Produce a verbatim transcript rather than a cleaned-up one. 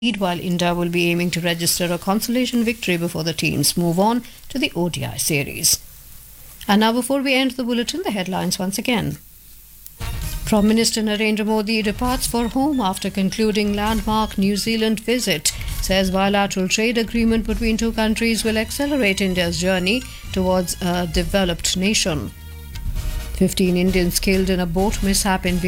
while India will be aiming to register a consolation victory before the teams move on to the O D I series. And now, before we end the bulletin, the headlines once again. Prime Minister Narendra Modi departs for home after concluding landmark New Zealand visit, says bilateral trade agreement between two countries will accelerate India's journey towards a developed nation. fifteen Indians killed in a boat mishap in